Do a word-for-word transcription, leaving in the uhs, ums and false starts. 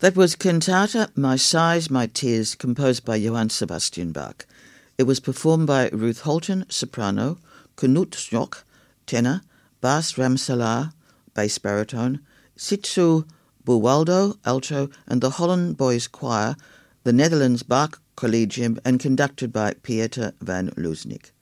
That was Cantata My Sighs, My Tears, composed by Johann Sebastian Bach. It was performed by Ruth Holton, soprano, Knut Schnock, tenor, Bas Ramselaar, bass baritone, Sitsu Buwaldo, alto, and the Holland Boys Choir, the Netherlands Bach Collegium, and conducted by Pieter van Loosnik.